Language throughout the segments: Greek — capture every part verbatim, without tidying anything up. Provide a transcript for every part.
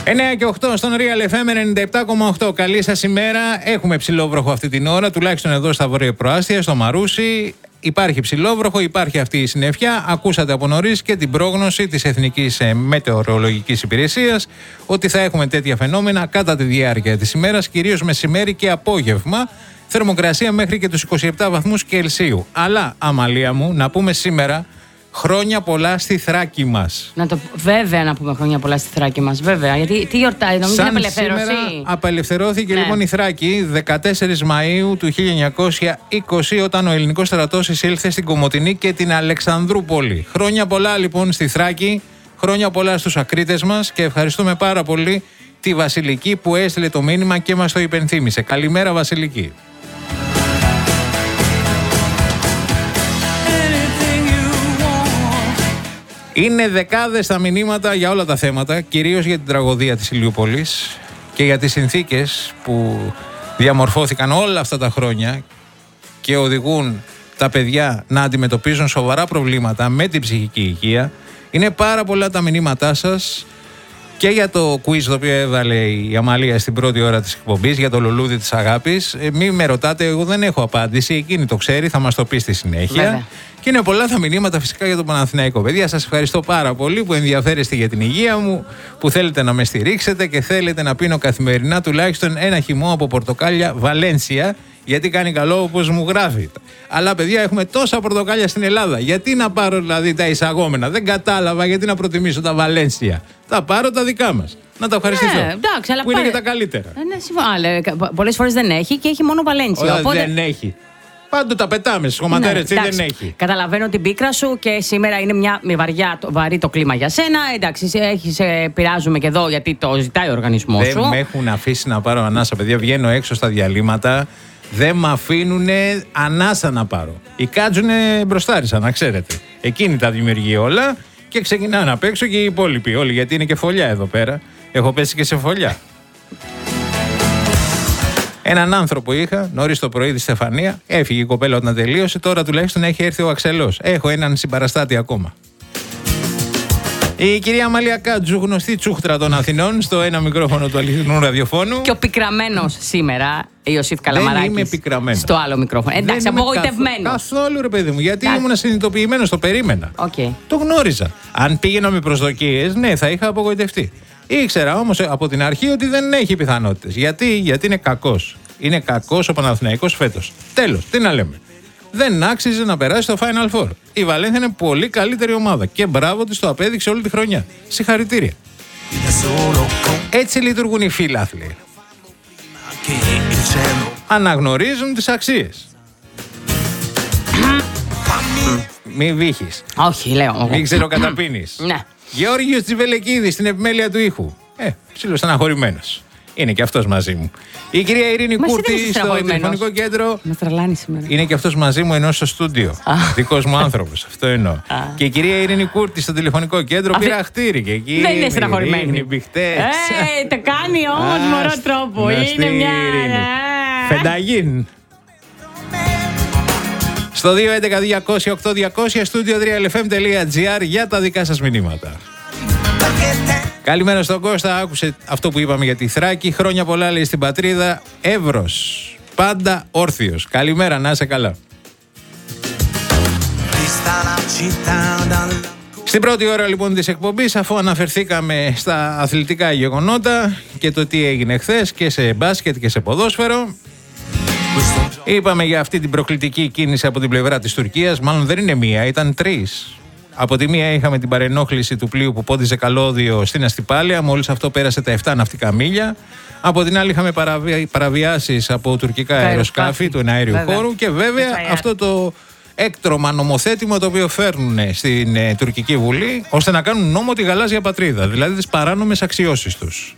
εννιά και οκτώ στον Real εφ εμ ενενήντα επτά κόμμα οκτώ. Καλή σας ημέρα. Έχουμε ψηλόβροχο αυτή την ώρα, τουλάχιστον εδώ στα Βόρεια Προάστια, στο Μαρούσι. Υπάρχει ψηλόβροχο, υπάρχει αυτή η συννεφιά. Ακούσατε από νωρίς και την πρόγνωση της Εθνικής Μετεωρολογικής Υπηρεσίας ότι θα έχουμε τέτοια φαινόμενα κατά τη διάρκεια της ημέρας, κυρίως μεσημέρι και απόγευμα. Θερμοκρασία μέχρι και τους είκοσι επτά βαθμούς Κελσίου. Αλλά, Αμαλία μου, να πούμε σήμερα χρόνια πολλά στη Θράκη μας. Να το, βέβαια να πούμε χρόνια πολλά στη Θράκη μας, βέβαια. Γιατί τι γιορτάει, νομίζω είναι απελευθέρωση. Σήμερα απελευθερώθηκε ναι. λοιπόν η Θράκη δεκατέσσερις Μαΐου του χίλια εννιακόσια είκοσι, όταν ο ελληνικός στρατός εισήλθε στην Κομοτηνή και την Αλεξανδρούπολη. Χρόνια πολλά λοιπόν στη Θράκη, χρόνια πολλά στους ακρίτες μας και ευχαριστούμε πάρα πολύ τη Βασιλική που έστειλε το μήνυμα και μας το υπενθύμησε. Καλημέρα Βασιλική. Είναι δεκάδες τα μηνύματα για όλα τα θέματα, κυρίως για την τραγωδία της Ηλιούπολης και για τις συνθήκες που διαμορφώθηκαν όλα αυτά τα χρόνια και οδηγούν τα παιδιά να αντιμετωπίζουν σοβαρά προβλήματα με την ψυχική υγεία. Είναι πάρα πολλά τα μηνύματά σας και για το quiz το οποίο έβαλε η Αμαλία στην πρώτη ώρα της εκπομπής για το λουλούδι της αγάπης. Ε, μη με ρωτάτε, εγώ δεν έχω απάντηση, εκείνη το ξέρει, θα μας το πει στη συνέχεια. Βέβαια. Και είναι πολλά τα μηνύματα φυσικά για το Παναθηναϊκό. Παιδιά, σας ευχαριστώ πάρα πολύ που ενδιαφέρεστε για την υγεία μου, που θέλετε να με στηρίξετε και θέλετε να πίνω καθημερινά τουλάχιστον ένα χυμό από πορτοκάλια Βαλένσια, γιατί κάνει καλό όπως μου γράφει. Αλλά παιδιά, έχουμε τόσα πορτοκάλια στην Ελλάδα. Γιατί να πάρω δηλαδή τα εισαγόμενα? Δεν κατάλαβα γιατί να προτιμήσω τα Βαλένσια. Θα πάρω τα δικά μας. Να τα ευχαριστήσω. Ναι, εντάξει, αλλά που είναι και τα καλύτερα. Ε, ναι, πολλές φορές δεν έχει και έχει μόνο Βαλένσια. Οπότε... Δεν έχει. Πάντου τα πετάμε στις κομματέρες, ναι, δεν έχει. Καταλαβαίνω την πίκρα σου και σήμερα είναι μια με βαριά, βαρύ το κλίμα για σένα. Εντάξει, έχεις, πειράζουμε και εδώ γιατί το ζητάει ο οργανισμός σου. Δεν με έχουν αφήσει να πάρω ανάσα, παιδιά. Βγαίνω έξω στα διαλύματα. Δεν με αφήνουν ανάσα να πάρω. Οι κάτζουνε μπροστάρισα, να ξέρετε. Εκείνη τα δημιουργεί όλα και ξεκινάνε απ' έξω και οι υπόλοιποι όλοι. Γιατί είναι και φωλιά εδώ πέρα. Έχω πέσει και σε φωλιά. Έναν άνθρωπο είχα νωρίς το πρωί, τη Στεφανία. Έφυγε η κοπέλα όταν τελείωσε. Τώρα τουλάχιστον έχει έρθει ο Αξελός. Έχω έναν συμπαραστάτη ακόμα. Η κυρία Αμαλία Κάτζου, γνωστή τσούχτρα των Αθηνών, στο ένα μικρόφωνο του αληθινού ραδιοφώνου. Και ο πικραμένος σήμερα, Ιωσήφ Καλαμαράκης. Δεν είμαι πικραμένος. Στο άλλο μικρόφωνο. Εντάξει, απογοητευμένος. Καθόλου ρε παιδί μου, γιατί Εντάξει. ήμουν συνειδητοποιημένος, το περίμενα. Okay. Το γνώριζα. Αν πήγαινα με προσδοκίες, ναι, θα είχα απογοητευτεί. Ήξερα όμως από την αρχή ότι δεν έχει πιθανότητες. Γιατί, γιατί είναι κακός. Είναι κακός ο Παναθηναϊκός φέτος. Τέλος, τι να λέμε. Δεν άξιζε να περάσει στο Final Four. Η Βαλένθια είναι πολύ καλύτερη ομάδα και μπράβο της, το απέδειξε όλη τη χρονιά. Συγχαρητήρια. Έτσι λειτουργούν οι φίλαθλοι. Αναγνωρίζουν τις αξίες. Μη βύχεις. Όχι, λέω. Μην ξεροκαταπίνεις. Ναι. Γεώργιος Τσιβελεκίδης στην επιμέλεια του ήχου. Ε, ψιλοστεναχωρημένος. Είναι και αυτός μαζί μου. Η κυρία Ειρήνη Μα Κούρτη στο τηλεφωνικό κέντρο. Με τρελάνει σήμερα. Είναι και αυτός μαζί μου ενώ στο στούντιο. Δικός μου άνθρωπος, αυτό εννοώ. Και η κυρία Ειρήνη Κούρτη στο τηλεφωνικό κέντρο πήρα χτύρι και εκεί. Δεν είναι στεναχωρημένη. Ε, το κάνει όμως με ωραίο τρόπο. Είναι μια. Φενταγίν. Στο δύο έντεκα διακόσια οκτώ διακόσια στούντιο real f m τελεία g r για τα δικά σας μηνύματα. Καλημέρα στον Κώστα, άκουσε αυτό που είπαμε για τη Θράκη. Χρόνια πολλά λέει στην πατρίδα. Εύρος, πάντα όρθιος. Καλημέρα, να είσαι καλά. Στην πρώτη ώρα λοιπόν της εκπομπής, αφού αναφερθήκαμε στα αθλητικά γεγονότα και το τι έγινε χθες και σε μπάσκετ και σε ποδόσφαιρο, είπαμε για αυτή την προκλητική κίνηση από την πλευρά της Τουρκίας. Μάλλον δεν είναι μία, ήταν τρεις. Από τη μία είχαμε την παρενόχληση του πλοίου που πόντιζε καλώδιο στην Αστυπάλαια, μόλις αυτό πέρασε τα επτά ναυτικά μίλια. Από την άλλη είχαμε παραβι... παραβιάσεις από τουρκικά αεροσκάφη του εναέριου βέβαια. χώρου και βέβαια αυτό το έκτρωμα νομοθέτημα το οποίο φέρνουν στην ε, τουρκική βουλή ώστε να κάνουν νόμο τη γαλάζια πατρίδα, δηλαδή τις παράνομες αξιώσεις τους.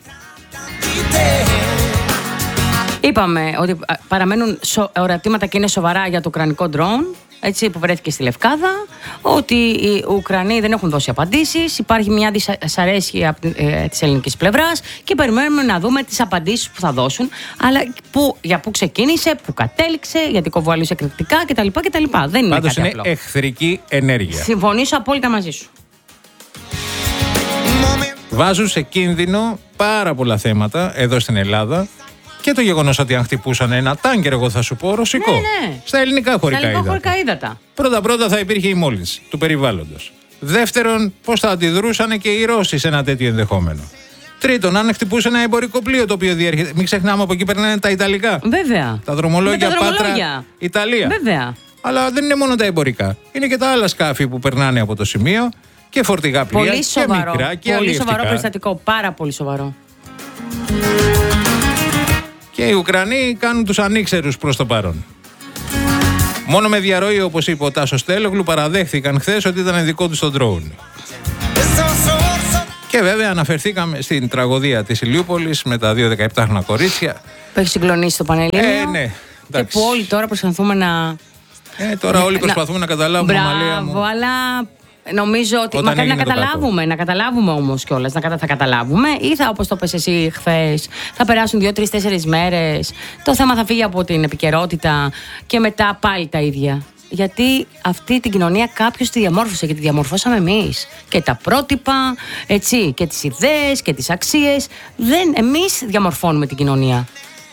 Είπαμε ότι παραμένουν ερωτήματα και είναι σοβαρά για το ουκρανικό ντρόουν, έτσι, που βρέθηκε στη Λευκάδα, ότι οι Ουκρανοί δεν έχουν δώσει απαντήσεις, υπάρχει μια δυσαρέσκεια ε, της ελληνικής πλευράς και περιμένουμε να δούμε τις απαντήσεις που θα δώσουν, αλλά που, για πού ξεκίνησε, πού κατέληξε, γιατί κοβουαλούσε κριτικά κτλ. κτλ. Δεν είναι Πάντως κάτι είναι απλό. εχθρική ενέργεια. Συμφωνήσω απόλυτα μαζί σου. βάζουν σε κίνδυνο πάρα πολλά θέματα εδώ στην Ελλάδα. Και το γεγονός ότι αν χτυπούσαν ένα τάγκερ, εγώ θα σου πω ρωσικό. Ναι, ναι. Στα ελληνικά χωρικά ύδατα. ύδατα. Πρώτα-πρώτα θα υπήρχε η μόλυνση του περιβάλλοντος. Δεύτερον, πώς θα αντιδρούσαν και οι Ρώσοι σε ένα τέτοιο ενδεχόμενο. Τρίτον, αν χτυπούσε ένα εμπορικό πλοίο το οποίο διέρχεται. Μην ξεχνάμε, από εκεί περνάνε τα Ιταλικά. Βέβαια. Τα δρομολόγια, τα Πάτρα, δρομολόγια. Ιταλία. Βέβαια. Αλλά δεν είναι μόνο τα εμπορικά. Είναι και τα άλλα σκάφη που περνάνε από το σημείο και φορτηγά πλοία. Πολύ σοβαρό. Και μικρά και πολύ σοβαρό περιστατικό. Πάρα πολύ σοβαρό. Και οι Ουκρανοί κάνουν τους ανήξερους προς το παρόν. Μόνο με διαρροή, όπως είπε ο Τάσος Στέλογλου, παραδέχθηκαν χθες ότι ήταν δικό τους το ντρόουν. Και βέβαια αναφερθήκαμε στην τραγωδία της Ηλιούπολης με τα δύο δεκαεπτάχρονα κορίτσια. Που έχει συγκλονίσει το Πανελλήνιο. Ε, ναι. Και που όλοι τώρα προσπαθούμε να... Ε, τώρα όλοι προσπαθούμε να, να καταλάβουμε. Μπράβο, αλλά νομίζω ότι. Όταν μακάρι να καταλάβουμε, το να καταλάβουμε όμως κιόλας. Να κατα... θα καταλάβουμε, ή θα, όπως το πες εσύ χθες, θα περάσουν δύο, τρεις, τέσσερις μέρες. Το θέμα θα φύγει από την επικαιρότητα και μετά πάλι τα ίδια. Γιατί αυτή την κοινωνία κάποιος τη διαμόρφωσε και τη διαμορφώσαμε εμείς. Και τα πρότυπα, έτσι, και τις ιδέες και τις αξίες. Δεν, εμείς διαμορφώνουμε την κοινωνία.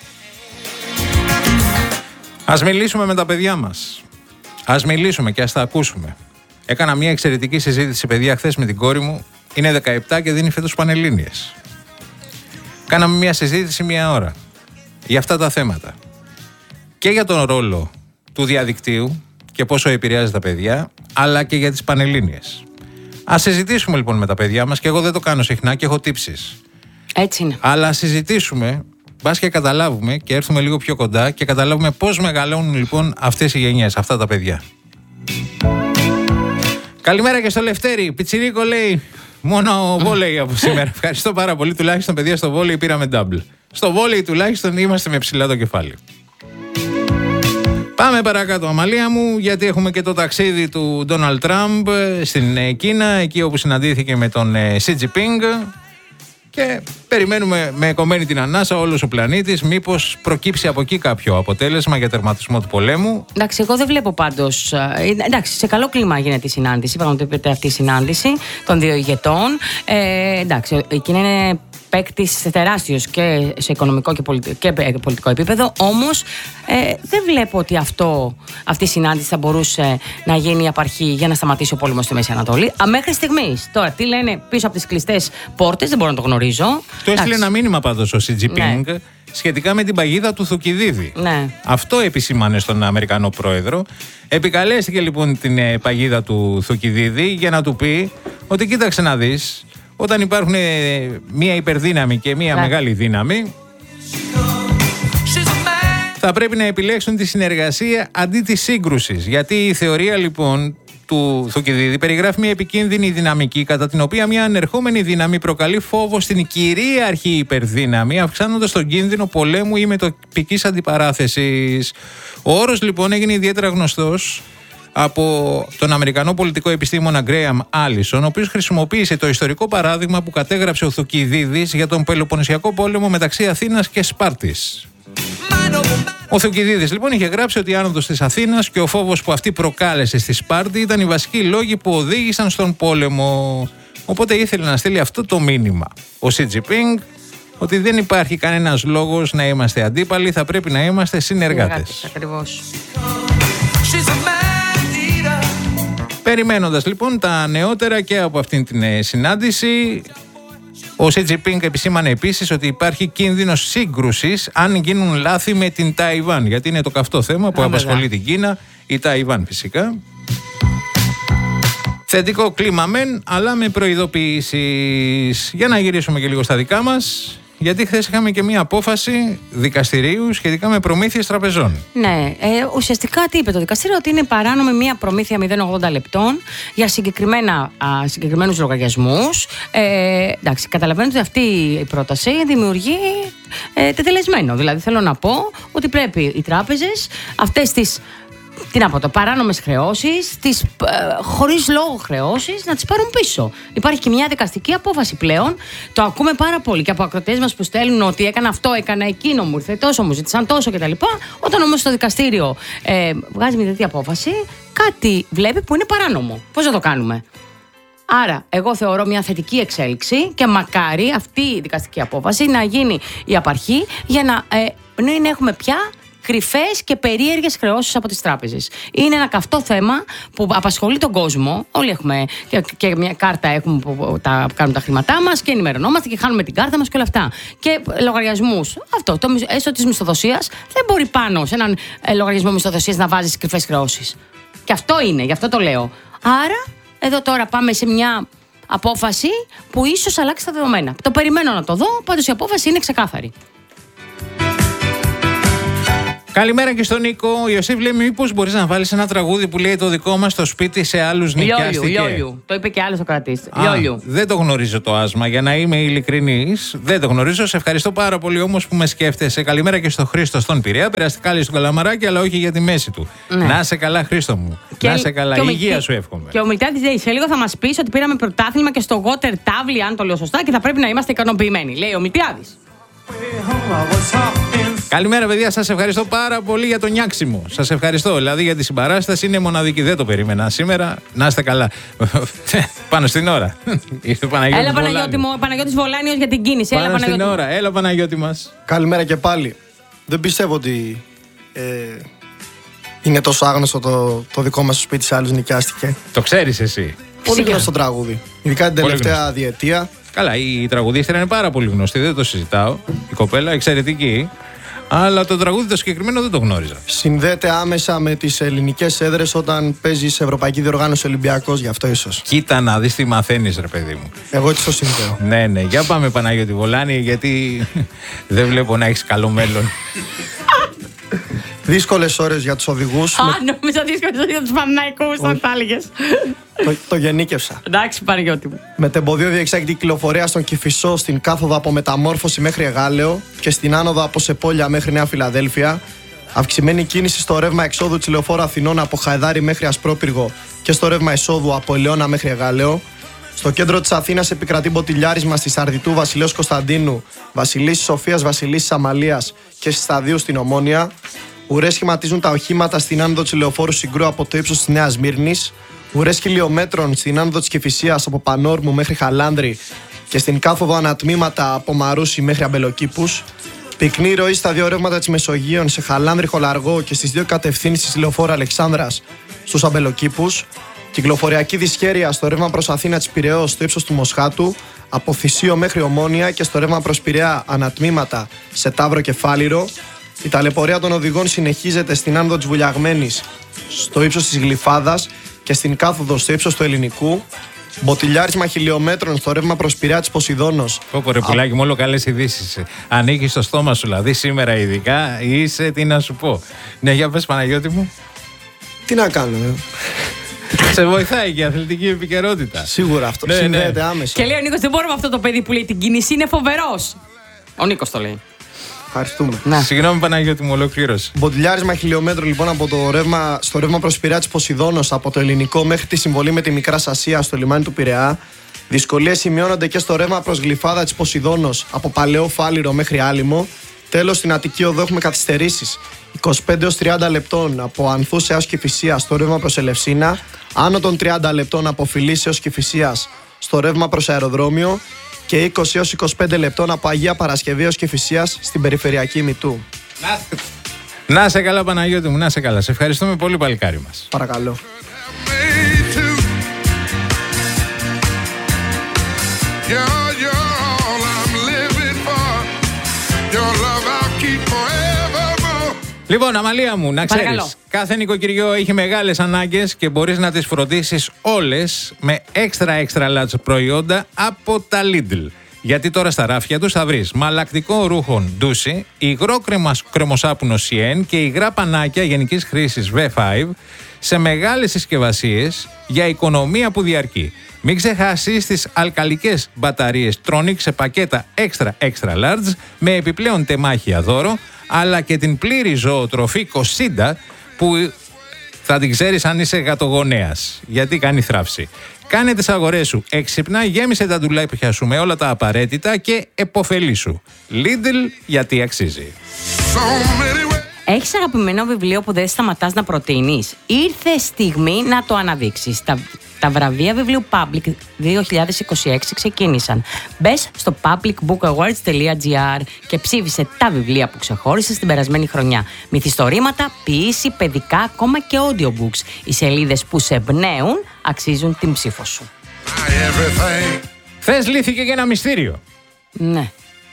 Ας μιλήσουμε με τα παιδιά μας. Ας μιλήσουμε και ας τα ακούσουμε. Έκανα μια εξαιρετική συζήτηση, παιδιά, χθες με την κόρη μου. Είναι δεκαεπτά και δίνει φέτος Πανελλήνιες. Κάναμε μια συζήτηση μια ώρα για αυτά τα θέματα. Και για τον ρόλο του διαδικτύου και πόσο επηρεάζει τα παιδιά, αλλά και για τις Πανελλήνιες. Ας συζητήσουμε λοιπόν με τα παιδιά μας, και εγώ δεν το κάνω συχνά και έχω τύψεις. Έτσι είναι. Αλλά ας συζητήσουμε, μπας και καταλάβουμε και έρθουμε λίγο πιο κοντά και καταλάβουμε πώς μεγαλώνουν λοιπόν αυτές οι γενιές, αυτά τα παιδιά. Καλημέρα και στο Λευτέρη. Πιτσιρίκο λέει, μόνο βόλεϊ από σήμερα. Ευχαριστώ πάρα πολύ. Τουλάχιστον, παιδιά, στο βόλεϊ πήραμε double. Στο βόλεϊ τουλάχιστον είμαστε με ψηλά το κεφάλι. Πάμε παρακάτω, Αμαλία μου, γιατί έχουμε και το ταξίδι του Ντόναλντ Τραμπ στην Κίνα, εκεί όπου συναντήθηκε με τον Σι Τζινπίνγκ. Και περιμένουμε με κομμένη την ανάσα όλος ο πλανήτης μήπως προκύψει από εκεί κάποιο αποτέλεσμα για τερματισμό του πολέμου. Εντάξει, εγώ δεν βλέπω πάντως. Εντάξει, σε καλό κλίμα γίνεται η συνάντηση. Πραγματοποιείται αυτή η συνάντηση των δύο ηγετών. Ε, εντάξει, η Κίνα είναι παίκτης τεράστιος και σε οικονομικό και πολιτικό, και πολιτικό επίπεδο. Όμως ε, δεν βλέπω ότι αυτό, αυτή η συνάντηση θα μπορούσε να γίνει απαρχή για να σταματήσει ο πόλεμος στη Μέση Ανατολή. Α, μέχρι στιγμής. Τώρα, τι λένε πίσω από τις κλειστές πόρτες, δεν μπορώ να το γνωρίζω. Το έστειλε ένα μήνυμα πάντως ο Σι Τζινπίνγκ, ναι, σχετικά με την παγίδα του Θουκυδίδη. Ναι. Αυτό επισήμανε στον Αμερικανό πρόεδρο. Επικαλέστηκε λοιπόν την παγίδα του Θουκυδίδη για να του πει ότι κοίταξε να δεις, όταν υπάρχουν μία υπερδύναμη και μία yeah. μεγάλη δύναμη, θα πρέπει να επιλέξουν τη συνεργασία αντί της σύγκρουσης. Γιατί η θεωρία λοιπόν του Θουκυδίδη περιγράφει μια επικίνδυνη δυναμική, κατά την οποία μια ανερχόμενη δύναμη προκαλεί φόβο στην κυρίαρχη υπερδύναμη, αυξάνοντας τον κίνδυνο πολέμου ή μετοπικής αντιπαράθεσης. Ο όρος λοιπόν έγινε ιδιαίτερα γνωστός από τον Αμερικανό πολιτικό επιστήμονα Γκρέαμ Άλισον, ο οποίος χρησιμοποίησε το ιστορικό παράδειγμα που κατέγραψε ο Θουκυδίδης για τον Πελοποννησιακό πόλεμο μεταξύ Αθήνας και Σπάρτης. Ο Θουκυδίδης λοιπόν είχε γράψει ότι η άνοδος της Αθήνας και ο φόβος που αυτή προκάλεσε στη Σπάρτη ήταν οι βασικοί λόγοι που οδήγησαν στον πόλεμο. Οπότε ήθελε να στείλει αυτό το μήνυμα ο Σι Τζινπίνγκ, ότι δεν υπάρχει κανένας λόγος να είμαστε αντίπαλοι, θα πρέπει να είμαστε συνεργάτες. Ακριβώς. Περιμένοντας λοιπόν τα νεότερα και από αυτήν την συνάντηση, ο Σι Τζινπίνγκ επισήμανε επίσης ότι υπάρχει κίνδυνος σύγκρουσης αν γίνουν λάθη με την Ταϊβάν, γιατί είναι το καυτό θέμα που απασχολεί την Κίνα, η Ταϊβάν φυσικά. Θετικό κλίμα μεν, αλλά με προειδοποιήσεις. Για να γυρίσουμε και λίγο στα δικά μας, γιατί χθες είχαμε και μία απόφαση δικαστηρίου σχετικά με προμήθειες τραπεζών. Ναι, ε, ουσιαστικά τι είπε το δικαστήριο, ότι είναι παράνομη μία προμήθεια μηδέν κόμμα ογδόντα λεπτών για συγκεκριμένα, α, συγκεκριμένους λογαριασμούς. Ε, εντάξει, καταλαβαίνετε ότι αυτή η πρόταση δημιουργεί ε, τετελεσμένο. Δηλαδή θέλω να πω ότι πρέπει οι τράπεζες αυτές τις, τι να πω, το παράνομες χρεώσεις, τις, ε, χωρίς λόγο χρεώσεις, να τις πάρουν πίσω. Υπάρχει και μια δικαστική απόφαση πλέον. Το ακούμε πάρα πολύ και από ακροτές μας που στέλνουν ότι έκανα αυτό, έκανα εκείνο, μου ήρθε τόσο, μου ζήτησαν τόσο κτλ. Όταν όμως το δικαστήριο ε, βγάζει μια τέτοια απόφαση, κάτι βλέπει που είναι παράνομο. Πώς να το κάνουμε? Άρα, εγώ θεωρώ μια θετική εξέλιξη και μακάρι αυτή η δικαστική απόφαση να γίνει η απαρχή για να ε, μην έχουμε πια κρυφές και περίεργες χρεώσεις από τις τράπεζες. Είναι ένα καυτό θέμα που απασχολεί τον κόσμο. Όλοι έχουμε και, και μια κάρτα έχουμε που τα, κάνουν τα χρήματά μας και ενημερωνόμαστε και χάνουμε την κάρτα μας και όλα αυτά. Και λογαριασμούς. Αυτό, το έστω της μισθοδοσίας δεν μπορεί πάνω σε έναν ε, λογαριασμό μισθοδοσίας να βάζεις κρυφές χρεώσεις. Και αυτό είναι, γι' αυτό το λέω. Άρα, εδώ τώρα πάμε σε μια απόφαση που ίσως αλλάξει τα δεδομένα. Το περιμένω να το δω, πάντως η απόφαση είναι ξεκάθαρη. Καλημέρα και στον Νίκο. Ο Ιωσήφ λέει: μήπως μπορείς να βάλεις ένα τραγούδι που λέει το δικό μας στο σπίτι σε άλλους νοικιάστηκε. Λιόλιου, Λιόλιου. Το είπε και άλλος ο κρατής. Λιόλιου. Δεν το γνωρίζω το άσμα, για να είμαι ειλικρινής. Δεν το γνωρίζω. Σε ευχαριστώ πάρα πολύ όμως που με σκέφτεσαι. Καλημέρα και στον Χρήστο στον Πειραιά. Περαστικά λέει στον Καλαμαράκι, αλλά όχι για τη μέση του. Ναι. Να σε καλά, Χρήστο μου. Και, να σε καλά. Υγεία σου εύχομαι. Και ο Μιλτάδης λέει: σε λίγο θα μας πεις ότι πήραμε πρωτάθλημα και στο Water Tavli, αν το λέω σωστά, και θα πρέπει να είμαστε ικανοποιημένοι. Λέει ο Μιλτάδης. Καλημέρα, παιδιά. Σας ευχαριστώ πάρα πολύ για το νιάξιμο. Σας ευχαριστώ. Δηλαδή για τη συμπαράσταση είναι μοναδική. Δεν το περίμενα σήμερα. Να είστε καλά. Πάνω στην ώρα. Ήρθε ο Παναγιώτης. Έλα, Παναγιώτη μου. Παναγιώτης Βολάνιος για την κίνηση. Πάνω Έλα, στην Παναγιώτη. ώρα. Έλα, Παναγιώτη μας. Καλημέρα και πάλι. Δεν πιστεύω ότι ε, είναι τόσο άγνωστο το, το δικό μας σπίτι σε άλλους νοικιάστηκε. Το ξέρεις εσύ. Πολύ γνωστό τραγούδι. Ειδικά την τελευταία διετία. Καλά, η τραγουδίστρια είναι πάρα πολύ γνωστή, δεν το συζητάω. Η κοπέλα εξαιρετική. Αλλά το τραγούδι το συγκεκριμένο δεν το γνώριζα. Συνδέεται άμεσα με τις ελληνικές έδρες όταν παίζει σε Ευρωπαϊκή Διοργάνωση Ολυμπιακός, γι' αυτό ίσως. Κοίτα να δεις τι μαθαίνεις, ρε παιδί μου. Εγώ έτσι το συνδέω. Ναι, ναι. Για πάμε, Παναγιώτη Βολάνη, γιατί δεν βλέπω να έχεις καλό μέλλον. Δύσκολες ώρες για τους οδηγούς. Α, με... νόμιζα δύσκολες ώρες για τους Παναθηναϊκούς, αν τα έλεγες. Το, το γενίκευσα. Εντάξει, Παναγιώτη μου. Μετεμποδίο διεξάγεται κυκλοφορία στον Κηφισό στην κάθοδο από Μεταμόρφωση μέχρι Εγάλεο και στην άνοδο από Σεπόλια μέχρι Νέα Φιλαδέλφια. Αυξημένη κίνηση στο ρεύμα εξόδου της Λεωφόρου Αθηνών από Χαϊδάρι μέχρι Ασπρόπυργο και στο ρεύμα εισόδου από Ελαιώνα μέχρι Εγάλεο. Στο κέντρο της Αθήνας επικρατεί μποτιλιάρισμα στη Σαρδιτού Βασιλέως Κωνσταντίνου, Βασιλίσσης Σοφίας, Βασιλίσσης Αμαλίας και στη Σταδίου στην Ομόνια. Ουρές σχηματίζουν τα οχήματα στην άνοδο της Λεωφόρου Συγκρού από το ύψος της Νέας Μύρνης. Ουρές χιλιόμετρων στην άνοδο της Κηφισίας από Πανόρμου μέχρι Χαλάνδρη και στην κάθοδο ανατμήματα από Μαρούσι μέχρι Αμπελοκήπους. Πυκνή ροή στα δύο ρεύματα της Μεσογείων σε Χαλάνδρη Χολαργό και στις δύο κατευθύνσεις της Λεωφόρου Αλεξάνδρας στους Αμπελοκήπους. Κυκλοφοριακή δυσχέρεια στο ρεύμα προς Αθήνα της Πειραιώς στο ύψος του Μοσχάτου, από Θησίο μέχρι Ομόνια και στο ρεύμα προς Πειραιά ανατμήματα σε Ταύρο και Φάληρο. Η ταλαιπωρία των οδηγών συνεχίζεται στην άνοδο της Βουλιαγμένης στο ύψος της Γλυφάδας και στην κάθοδο στο ύψος του Ελληνικού. Μποτιλιάρισμα χιλιόμετρων στο ρεύμα προς Πειραιά της Ποσειδώνος. Πω ρε πουλάκι μου, όλο καλές ειδήσεις. Ανοίγεις το στόμα σου, δηλαδή σήμερα ειδικά είσαι, τι να σου πω. Ναι, για πες, Παναγιώτη μου. Τι να κάνω, ε? Σε βοηθάει και η αθλητική επικαιρότητα. Σίγουρα αυτό. Ναι, συνδέεται ναι. άμεσα. Και λέει ο Νίκος: δεν μπορούμε αυτό το παιδί που λέει την κίνηση, είναι φοβερός. Ο Νίκος το λέει. Ευχαριστούμε. Να. Συγγνώμη, Παναγιώτη μου, ολοκλήρωση. Μποτιλιάρισμα χιλιόμετρων λοιπόν από το ρεύμα, στο ρεύμα προς Πειραιά της Ποσειδώνος από το Ελληνικό μέχρι τη συμβολή με τη Μικρά Ασία στο λιμάνι του Πειραιά. Δυσκολίες σημειώνονται και στο ρεύμα προς Γλυφάδα της Ποσειδώνος από Παλαιό Φάληρο μέχρι Άλυμο. Τέλος, στην Αττική Οδό έχουμε καθυστερήσεις είκοσι πέντε έως τριάντα λεπτών από Ανθούς έως Κηφισίας στο ρεύμα προς Ελευσίνα. Άνω των τριάντα λεπτών από Φιλής έως Κηφισίας στο ρεύμα προς Αεροδρόμιο. Και είκοσι έως είκοσι πέντε λεπτών από Αγία Παρασκευή έως Κηφισίας στην περιφερειακή Μητού. Να σε καλά, Παναγιώτη μου, να σε καλά. Σε ευχαριστούμε πολύ, παλικάρι μας. Παρακαλώ. Λοιπόν, Αμαλία μου, να ξέρεις, κάθε νοικοκυριό έχει μεγάλες ανάγκες και μπορείς να τις φροντίσεις όλες με έξτρα έξτρα large προϊόντα από τα Lidl. Γιατί τώρα στα ράφια τους θα βρεις μαλακτικό ρούχων Ντούσι, υγρό κρεμοσάπουνο Σιέν και υγρά πανάκια γενικής χρήσης βι πέντε σε μεγάλες συσκευασίες για οικονομία που διαρκεί. Μην ξεχάσεις τις αλκαλικές μπαταρίες Tronic σε πακέτα extra extra large με επιπλέον τεμάχια δώρο, αλλά και την πλήρη ζωοτροφή Κοσίντα που θα την ξέρεις αν είσαι γατογονέας, γιατί κάνει θράψη. Κάνε τις αγορές σου έξυπνα, γέμισε τα ντουλάπια σου με όλα τα απαραίτητα και επωφελήσου. Lidl, γιατί αξίζει. Έχεις αγαπημένο βιβλίο που δεν σταματάς να προτείνεις? Ήρθε στιγμή να το αναδείξεις. Τα Τα βραβεία βιβλίου Public δύο χιλιάδες είκοσι έξι ξεκίνησαν. Μπες στο public book awards τελεία gr και ψήφισε τα βιβλία που ξεχώρισε στην περασμένη χρονιά. Μυθιστορήματα, ποίηση, παιδικά, ακόμα και audiobooks. Οι σελίδες που σε εμπνέουν αξίζουν την ψήφο σου. Χθες λύθηκε και ένα μυστήριο. Ναι.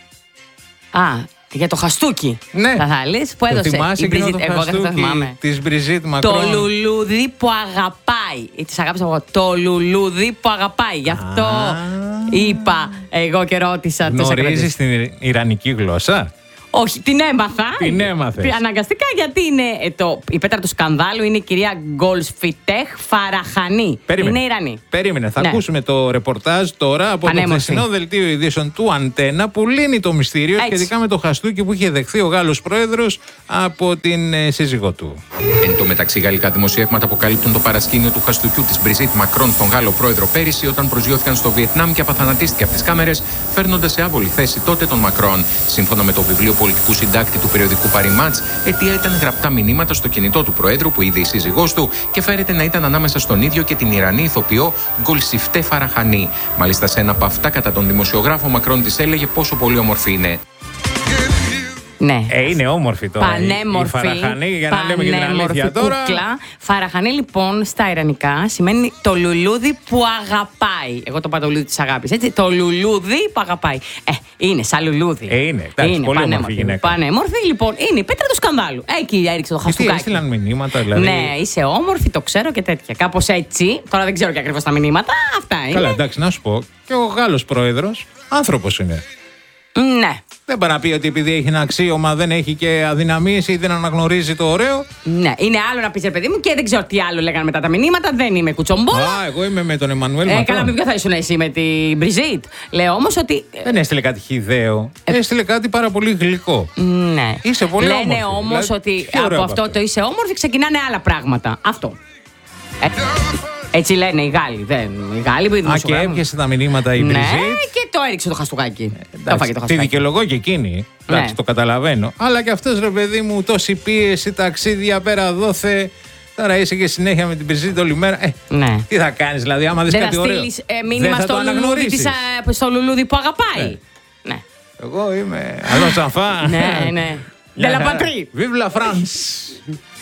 Α, για το χαστούκι. Ναι. Θα θάλεις, που έδωσε θυμάσαι η Μπριζίτ. το Εγώ δεν το θυμάμαι. Της Μπριζίτ Μακρόν. Το λουλούδι που αγαπάει. Της αγάπησα εγώ. Το λουλούδι που αγαπάει. Γι' αυτό είπα εγώ και ρώτησα. Γνωρίζεις την Ιρανική γλώσσα? Όχι, την έμαθα. Την έμαθες. Αναγκαστικά, γιατί είναι ε, το, η πέτρα του σκανδάλου είναι η κυρία Γκολσφιτέχ Φαραχανή. Περίμενε. Είναι Ιρανή. Περίμενε. Θα Ναι. ακούσουμε το ρεπορτάζ τώρα από Πανέμορφη. το χθεσινό δελτίο ειδήσεων του Αντένα που λύνει το μυστήριο Έτσι. σχετικά με το χαστούκι που είχε δεχθεί ο Γάλλος πρόεδρος από την ε, σύζυγό του. Εν τω μεταξύ, γαλλικά δημοσιεύματα αποκαλύπτουν το παρασκήνιο του χαστούκιου της Μπριζίτ Μακρόν στον Γάλλο πρόεδρο πέρυσι, όταν προσγειώθηκαν στο Βιετνάμ και απαθανατίστηκε από τις κάμερες, φέρνοντας σε άβολη θέση τότε τον Μακρόν. Σύμφωνα με το βιβλίο πολιτικού συντάκτη του περιοδικού Παριμάτς, αιτία ήταν γραπτά μηνύματα στο κινητό του Προέδρου που είδε η σύζυγός του και φέρεται να ήταν ανάμεσα στον ίδιο και την Ιρανή ηθοποιό Γκολσιφτέ Φαραχανή. Μάλιστα, σε ένα από αυτά, κατά τον δημοσιογράφο, ο Μακρόν της έλεγε πόσο πολύ όμορφη είναι. Ναι. Ε, είναι όμορφη τώρα. Πανέμορφη. Η Φαραχανή, για να λέμε και την αλήθεια τώρα. Κούκλα. Φαραχανή, λοιπόν, στα ιρανικά σημαίνει το λουλούδι που αγαπάει. Εγώ το είπα το λουλούδι της αγάπης. Έτσι. Το λουλούδι που αγαπάει. Ε, είναι σαν λουλούδι. Ε, είναι. Εντάξει, πολύ όμορφη γυναίκα. Πανέμορφη, λοιπόν, είναι η πέτρα του σκανδάλου. Εκεί έριξε το Και τι, χαστούκάκι. έστειλαν μηνύματα, δηλαδή. Ναι, είσαι όμορφη, το ξέρω και τέτοια. Κάπως έτσι. Τώρα δεν ξέρω και ακριβώς τα μηνύματα. Αυτά είναι. Καλά, εντάξει, να σου πω. Και ο Γάλλος πρόεδρος άνθρωπος είναι. Ναι. Δεν πάει να πει ότι επειδή έχει ένα αξίωμα δεν έχει και αδυναμίες ή δεν αναγνωρίζει το ωραίο. Ναι, είναι άλλο να πει, ρε παιδί μου, και δεν ξέρω τι άλλο λέγανε μετά τα μηνύματα. Δεν είμαι κουτσομπόλα. Α, εγώ είμαι με τον Εμμανουέλ Ε, Μακρόν. καλά, με ποιο θα ήσουν εσύ, με την Μπριζίτ. Λέω όμως ότι. Δεν έστειλε κάτι χυδαίο. Έστειλε κάτι πάρα πολύ γλυκό. Ναι. Είσαι πολύ Λένε όμορφη. όμως Δηλαδή, ότι πιο ωραίο από από αυτό αυτό. το είσαι όμορφη ξεκινάνε άλλα πράγματα. Αυτό. Ε, έτσι λένε οι Γάλλοι. Δεν, οι Γάλλοι που Α, και έπιασε τα μηνύματα η Ναι, Μπριζίτ. και το έριξε το χαστούκάκι. Το φάγε το Εντάξει, τη χαστούκάκι. δικαιολογώ και εκείνη. Εντάξει, Ναι. το καταλαβαίνω. Αλλά και αυτός, ρε παιδί μου, τόση πίεση, ταξίδια πέρα δόθε. Τώρα είσαι και συνέχεια με την Μπριζίτ όλη μέρα. Ε, Ναι. τι θα κάνεις, δηλαδή, άμα δεις Δεν θα κάτι ωραίο. στείλει δεν μήνυμα θα στο το λουλούδι, αναγνωρίσεις. της, α, στο λουλούδι που αγαπάει. Ναι. Ναι. Εγώ είμαι. Αλλιώς αφά. Ναι, ναι. De la patrie. Vive la France.